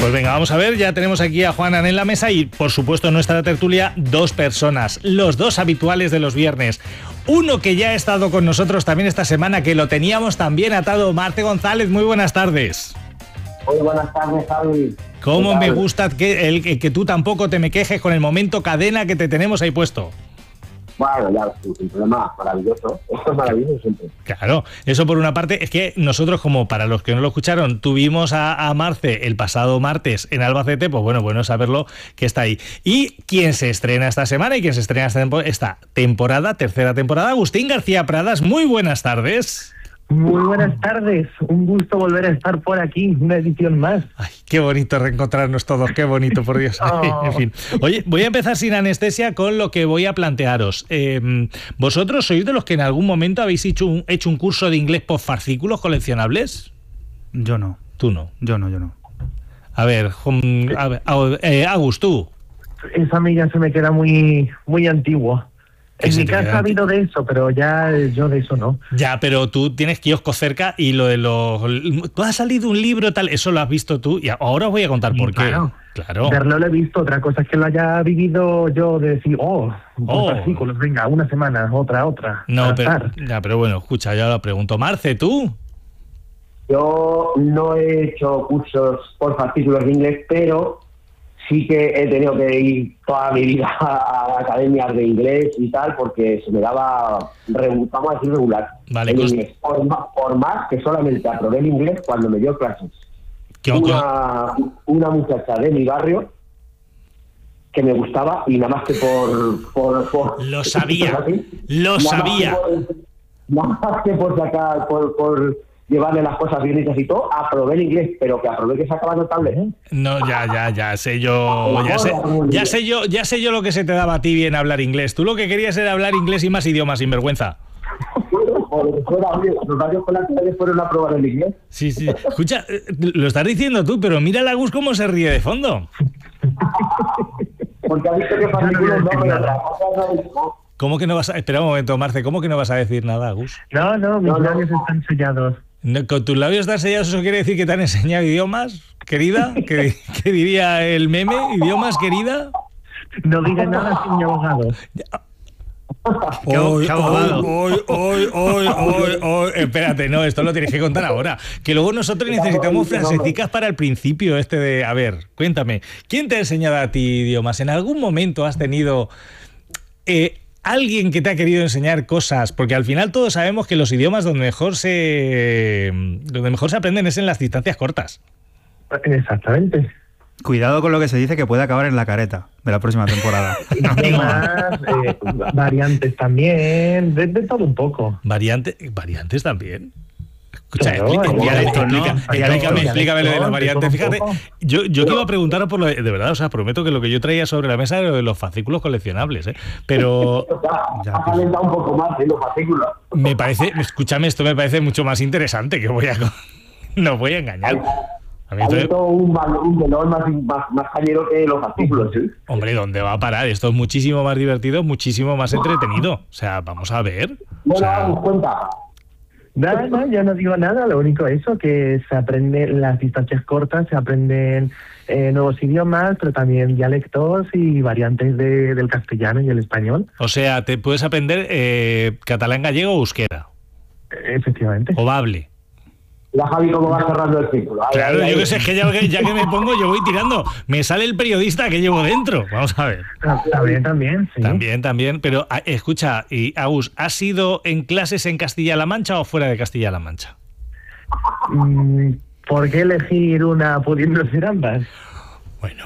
Pues venga, vamos a ver, ya tenemos aquí a Juanan en la mesa y, por supuesto, en nuestra tertulia, 2 personas, los 2 habituales de los viernes. Uno que ya ha estado con nosotros también esta semana, que lo teníamos también atado, Marte González, muy buenas tardes. Muy buenas tardes, Javi. Cómo me gusta que tú tampoco te me quejes con el momento cadena que te tenemos ahí puesto. Bueno, ya, sin problema, maravilloso. Esto es maravilloso siempre. Claro, eso por una parte. Es que nosotros, como para los que no lo escucharon, tuvimos a Marce el pasado martes en Albacete, pues bueno saberlo que está ahí. Y quien se estrena esta semana y quien se estrena esta temporada, tercera temporada, Agustín García Pradas, muy buenas tardes. Muy buenas tardes, un gusto volver a estar por aquí, una edición más. Ay, qué bonito reencontrarnos todos, qué bonito, por Dios. Oh. En fin. Oye, voy a empezar sin anestesia con lo que voy a plantearos. ¿Vosotros sois de los que en algún momento habéis hecho un curso de inglés por fascículos coleccionables? Yo no. Tú no. Yo no. A ver, Agus, tú. Esa amiga se me queda muy antigua. En mi casa ha habido de eso, pero ya yo de eso no. Ya, pero tú tienes kioscos cerca y lo de los... Tú has salido un libro tal, eso lo has visto tú y ahora os voy a contar por qué. Claro. Verlo lo he visto, otra cosa es que lo haya vivido yo de decir, artículos, venga, una semana, otra. No, pero bueno, escucha, ya lo pregunto. Marce, ¿tú? Yo no he hecho cursos por fascículos de inglés, pero sí que he tenido que ir toda mi vida a academias de inglés y tal, porque se me daba, vamos a decir, regular. Vale, en inglés. Por más que solamente aprobé el inglés cuando me dio clases. Una muchacha de mi barrio que me gustaba y nada más que por lo sabía. Nada más que por sacar, por llevarle las cosas bien hechas y todo, aprobé el inglés, pero que aprobé que sacaba notable, ¿eh? No, ya sé yo lo que se te daba a ti bien hablar inglés. Tú lo que querías era hablar inglés y más idiomas, sinvergüenza. Los varios colaterales fueron a probar el inglés. Sí. Escucha, lo estás diciendo tú, pero mira a Gus cómo se ríe de fondo. Porque ha visto que fascículos no, pero otra cosa no. ¿Cómo que no vas a...? Espera un momento, Marce, ¿cómo que no vas a decir nada, Gus? No, mis labios están sellados. ¿Con tus labios están sellados eso quiere decir que te han enseñado idiomas, querida? ¿Qué diría el meme? ¿Idiomas, querida? No diré nada sin mi abogado. Espérate, no, esto lo tienes que contar ahora. Que luego nosotros necesitamos frasecitas para el principio de... A ver, cuéntame, ¿quién te ha enseñado a ti idiomas? ¿En algún momento has tenido... alguien que te ha querido enseñar cosas? Porque al final todos sabemos que los idiomas donde mejor se aprenden es en las distancias cortas. Exactamente. Cuidado con lo que se dice que puede acabar en la careta de la próxima temporada. Además, variantes también, de todo un poco. ¿Variantes también? Escucha, Claro, explícame lo de las variantes. Fíjate, yo que iba a preguntar por lo de verdad, o sea, prometo que lo que yo traía sobre la mesa era lo de los fascículos coleccionables, pero... Ha calentado un poco más los fascículos. Esto me parece mucho más interesante, que no voy a engañar. A mí un melón más cañero que los fascículos, ¿sí? Hombre, ¿dónde va a parar? Esto es muchísimo más divertido, muchísimo más entretenido. O sea, vamos a ver. Bueno, cuenta. No, yo no digo nada, lo único es eso, que se aprenden las distancias cortas, se aprenden nuevos idiomas, pero también dialectos y variantes del castellano y el español. O sea, te puedes aprender catalán, gallego o euskera. Efectivamente. O bable. Ya, Javi, ¿cómo va cerrando el círculo? Claro, yo que sé, que ya que me pongo, yo voy tirando. Me sale el periodista que llevo dentro. Vamos a ver. También, sí. También. Pero, escucha, y Agus, ¿has ido en clases en Castilla-La Mancha o fuera de Castilla-La Mancha? ¿Por qué elegir una pudiendo ser ambas? Bueno.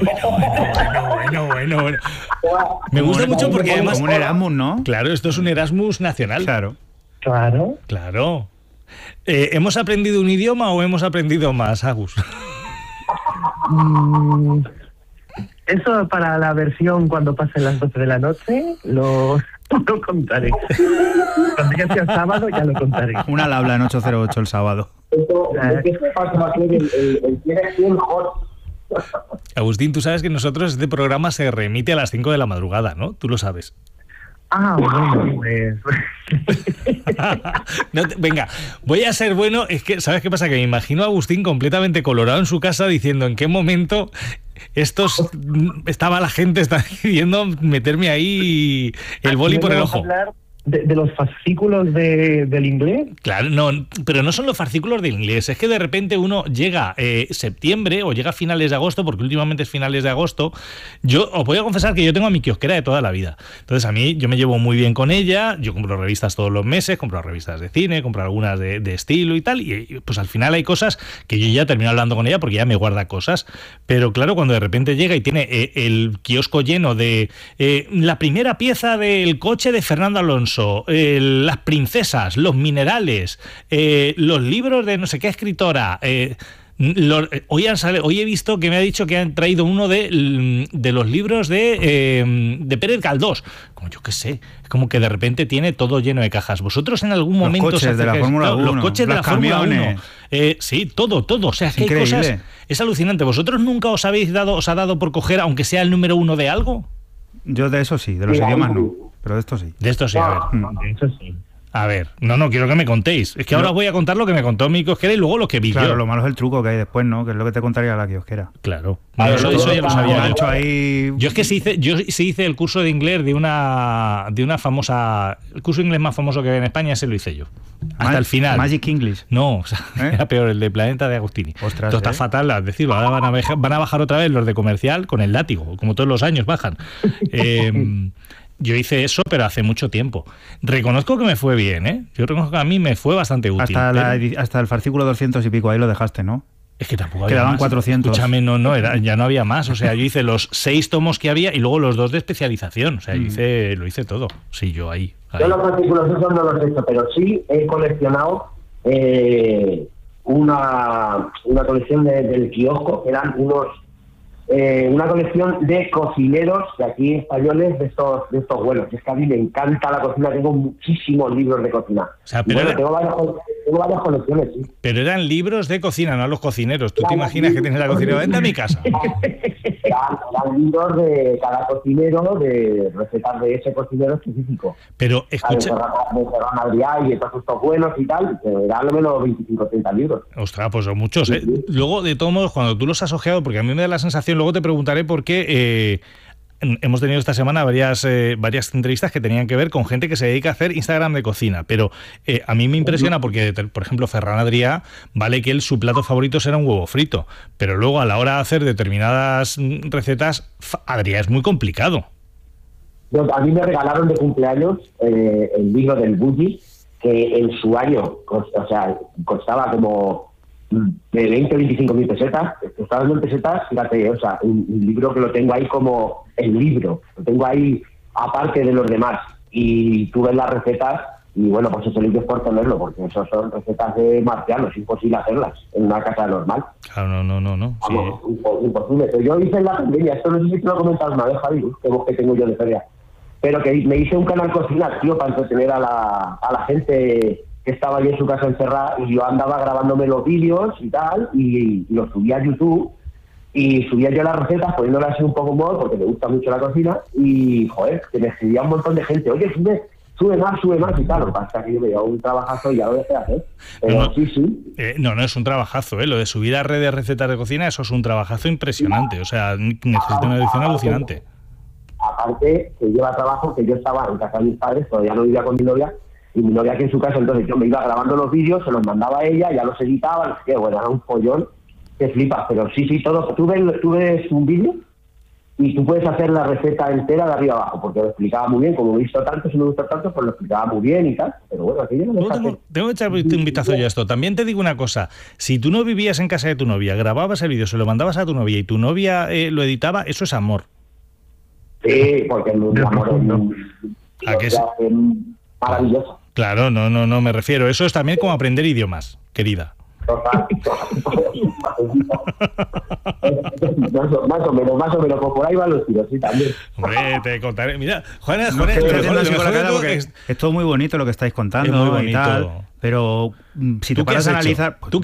Me gusta mucho porque además... Como un Erasmus, ¿no? Claro, esto es un Erasmus nacional. Claro. ¿Hemos aprendido un idioma o hemos aprendido más, Agus? Eso para la versión cuando pasen las 12 de la noche lo contaré. Cuando ya sea sábado ya lo contaré. Una al habla en 808 el sábado. Agustín, tú sabes que nosotros este programa se remite a las 5 de la madrugada, ¿no? Tú lo sabes. Bueno, pues... Venga, voy a ser bueno. Es que, ¿sabes qué pasa? Que me imagino a Agustín completamente colorado en su casa diciendo en qué momento estaba la gente decidiendo meterme ahí el boli por el ojo. De los fascículos del inglés. Claro, no, pero no son los fascículos del inglés, es que de repente uno llega septiembre o llega a finales de agosto, porque últimamente es finales de agosto. Yo os voy a confesar que yo tengo a mi kiosquera de toda la vida, entonces a mí yo me llevo muy bien con ella, yo compro revistas todos los meses, compro revistas de cine, compro algunas de estilo y tal, y pues al final hay cosas que yo ya termino hablando con ella porque ya me guarda cosas, pero claro, cuando de repente llega y tiene el kiosco lleno de la primera pieza del coche de Fernando Alonso, las princesas, los minerales, los libros de no sé qué escritora. Hoy he visto que me ha dicho que han traído uno de los libros de Pérez Galdós. Como yo qué sé, es como que de repente tiene todo lleno de cajas. ¿Vosotros en algún momento... Los coches de la Fórmula 1. Los coches de la Fórmula 1. Sí, todo. O sea, es que hay cosas... Es alucinante. ¿Vosotros nunca os ha dado por coger, aunque sea el número 1 de algo? Yo de eso sí, de los idiomas no. Pero de esto sí. De esto sí, a ver. De eso sí. A ver, no, quiero que me contéis. Es que ahora os voy a contar lo que me contó mi kiosquera y luego lo que vi yo. Claro, lo malo es el truco que hay después, ¿no? Que es lo que te contaría la kiosquera. Claro. Eso ya lo sabía yo. Ahí... Yo es que sí hice el curso de inglés de una famosa... El curso de inglés más famoso que hay en España, ese lo hice yo. Hasta el final. Magic English. No, o sea, era peor, el de Planeta de Agustini. Ostras, esto está fatal, es decir, ahora van a bajar otra vez los de comercial con el látigo, como todos los años bajan. Yo hice eso, pero hace mucho tiempo. Reconozco que me fue bien, ¿eh? Yo reconozco que a mí me fue bastante útil. Hasta el fascículo 200 y pico, ahí lo dejaste, ¿no? Es que tampoco había Quedaban más. 400. Escúchame, ya no había más. O sea, yo hice los 6 tomos que había y luego los 2 de especialización. O sea, lo hice todo. Sí, yo ahí. Yo los artículos esos no los he hecho, pero sí he coleccionado una colección del kiosco, que eran una colección de cocineros de aquí españoles de estos vuelos. Es que a mí me encanta la cocina, tengo muchísimos libros de cocina. O sea, pero tengo varias colecciones, sí. Pero eran libros de cocina, no a los cocineros. ¿Tú te imaginas que tienes la cocina? Vente a mi casa. Eran libros de cada cocinero, de recetas de ese cocinero específico. Pero escucha... De Ferran Adrià y de todos estos buenos y tal, que eran al menos 25 o 30 libros. Ostras, pues son muchos, ¿eh? Sí. Luego, de todos modos, cuando tú los has ojeado, porque a mí me da la sensación, luego te preguntaré por qué... hemos tenido esta semana varias entrevistas que tenían que ver con gente que se dedica a hacer Instagram de cocina, pero a mí me impresiona porque, por ejemplo, Ferran Adrià, vale que su plato favorito será un huevo frito, pero luego a la hora de hacer determinadas recetas, Adrià es muy complicado. A mí me regalaron de cumpleaños el libro del Bulli, que en su año costaba como de 20 o 25 mil pesetas. Estaba en pesetas, fíjate, o sea, un libro que lo tengo ahí como el libro, lo tengo ahí aparte de los demás, y tú ves las recetas y bueno, pues ese libro es por tenerlo, porque eso son recetas de marcianos, imposible hacerlas en una casa normal. Claro, no. Vamos, sí. Imposible. Pero yo hice en la pandemia, esto no sé si te lo he comentado una vez, Javi, que tengo yo de feria, pero que me hice un canal cocina, tío, para entretener a la gente que estaba allí en su casa encerrada, y yo andaba grabándome los vídeos y tal, y los subía a YouTube, y subía yo las recetas poniéndolas así un poco humor, porque me gusta mucho la cocina, y joder, que me escribía un montón de gente, oye, sube más y tal. Lo que pasa es que yo me llevo un trabajazo y ya lo dejé hacer. Pero sí. No, es un trabajazo, lo de subir a redes recetas de cocina, eso es un trabajazo impresionante, o sea, necesita una edición alucinante. Aparte, que lleva trabajo, que yo estaba en casa de mis padres, todavía no vivía con mi novia, y mi novia aquí en su casa, entonces yo me iba grabando los vídeos, se los mandaba a ella, ya los editaba, no sé qué, bueno, era un follón que flipas, pero sí, todo. Tú ves un vídeo y tú puedes hacer la receta entera de arriba abajo, porque lo explicaba muy bien, como he visto tanto, si me gusta tanto, pues lo explicaba muy bien y tal, pero bueno, aquí yo no me tengo que echar un vistazo yo a esto. También te digo una cosa, si tú no vivías en casa de tu novia, grababas el vídeo, se lo mandabas a tu novia y tu novia lo editaba, eso es amor. Sí, porque el amor es maravilloso. Claro, no me refiero. Eso es también como aprender idiomas, querida. Más o menos, por ahí van los tiros, sí, también. Hombre, te contaré. Mira, Juan, es todo muy bonito lo que estáis contando y tal, pero si te paras a analizar... ¿Tú